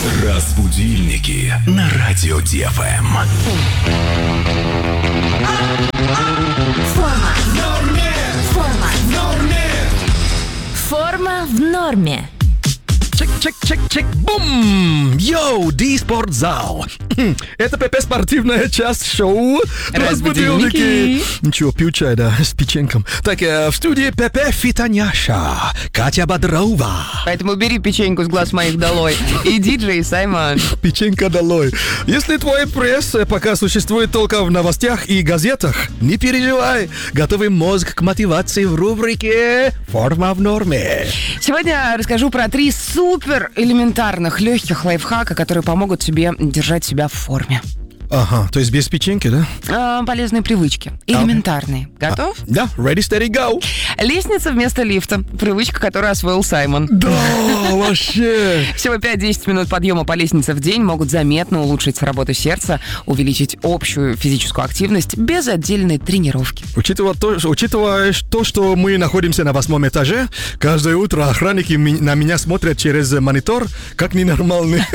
Разбудильники на радио ДФМ. Форма в норме. Чек, бум! Йоу, Ди-спортзал. Это ПП спортивная часть шоу «Разбудильники». Ничего, пью чай, да, с печеньком. Так, в студии ПП Фитоняша, Катя Бодрова. Поэтому бери печеньку с глаз моих долой. И диджей Саймон. Печенька долой. Если твой пресс пока существует только в новостях и газетах, не переживай. Готовый мозг к мотивации в рубрике «Форма в норме». Сегодня расскажу про 3 супер элементарных легких лайфхака, которые помогут тебе держать себя в форме. Ага, то есть без печеньки, да? Полезные привычки. Элементарные. Готов? Да, ready, steady, go. Лестница вместо лифта. Привычка, которую освоил Саймон. Да, вообще. Всего 5-10 минут подъема по лестнице в день могут заметно улучшить работу сердца, увеличить общую физическую активность без отдельной тренировки. Учитывая то, что мы находимся на 8 этаже, каждое утро охранники на меня смотрят через монитор, как ненормальный.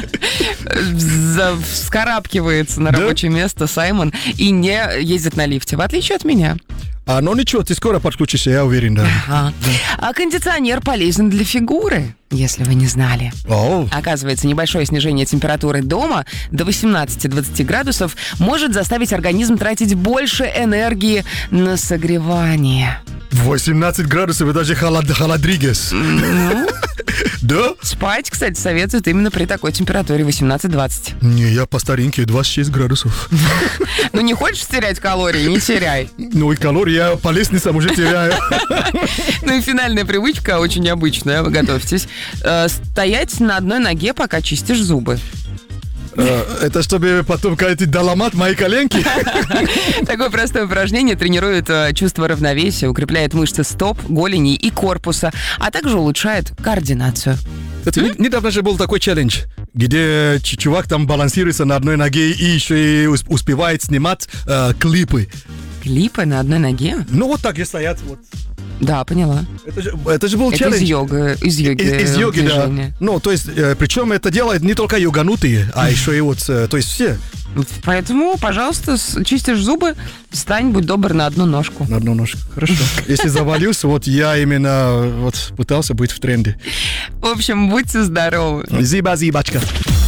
Вскарабкивается на рабочее место Саймон и не ездит на лифте, в отличие от меня. Ну ничего, ты скоро подключишься, я уверен, да. Ага. А кондиционер полезен для фигуры, если вы не знали. Оказывается, небольшое снижение температуры дома до 18-20 градусов может заставить организм тратить больше энергии на согревание. 18 градусов, и даже холодригес. Да? Спать, кстати, советуют именно при такой температуре 18-20. Не, я по старинке 26 градусов. Ну не хочешь терять калории, не теряй. Ну и калории я по лестницам уже теряю. Ну и финальная привычка очень необычная, вы готовьтесь. Стоять на одной ноге, пока чистишь зубы. Это чтобы потом как-то доломать мои коленки? Такое простое упражнение тренирует чувство равновесия, укрепляет мышцы стоп, голеней и корпуса, а также улучшает координацию. Недавно же был такой челлендж, где чувак там балансируется на одной ноге и еще и успевает снимать клипы. Клипы на одной ноге? Ну вот так и стоят. Вот. Да, поняла. Это же был челлендж. Из йоги, да. Ну, то есть, причем это делает не только йоганутые, а еще и вот, то есть все. Поэтому, пожалуйста, чистишь зубы, встань, будь добр, на одну ножку. На одну ножку, хорошо. Если завалился, вот я именно вот пытался быть в тренде. В общем, будьте здоровы. Зиба-зибачка.